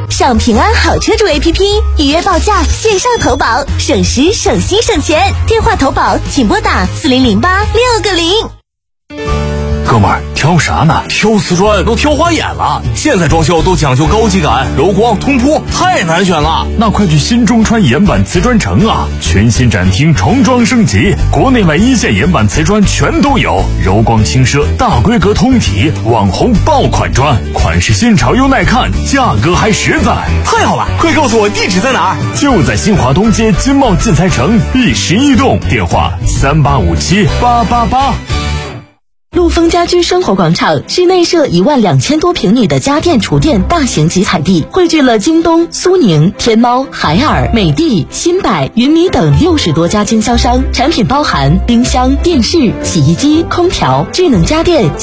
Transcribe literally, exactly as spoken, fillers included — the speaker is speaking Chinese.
上平安好车主 A P P 预约报价，线上投保，省时省心省钱。电话投保请拨打四零零八六个零。 哥们儿，挑啥呢？ 挑瓷砖都挑花眼了，现在装修都讲究高级感、柔光、通铺，太难选了。 那快去新中川岩板瓷砖城啊！全新展厅重装升级，国内外一线岩板瓷砖全都有，柔光轻奢，大规格通体，网红爆款砖，款式新潮又耐看，价格还实在。 太好了，快告诉我地址在哪儿？ 就在新华东街金茂建材城 B 十一栋，电话三八五七八八八。 陆丰家居生活广场是内设一万两千多平米的家电厨电大型集采地，汇聚了京东、苏宁、天猫、海尔、美的、新百、云米等六十多家经销商，产品包含冰箱、电视、洗衣机、空调、智能家电、